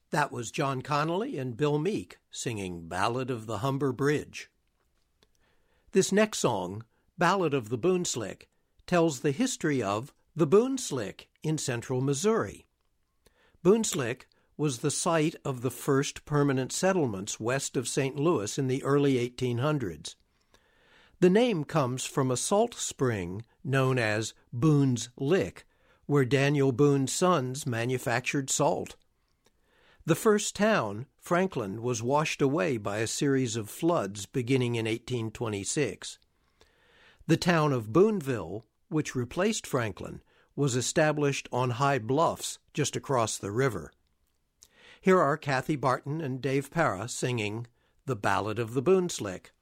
That was John Connolly and Bill Meek singing Ballad of the Humber Bridge. This next song, Ballad of the Boonslick, tells the history of the Boonslick in central Missouri. Boonslick was the site of the first permanent settlements west of St. Louis in the early 1800s. The name comes from a salt spring known as Boone's Lick, where Daniel Boone's sons manufactured salt. The first town, Franklin, was washed away by a series of floods beginning in 1826. The town of Booneville, which replaced Franklin, was established on high bluffs just across the river. Here are Kathy Barton and Dave Para singing The Ballad of the Boonslick.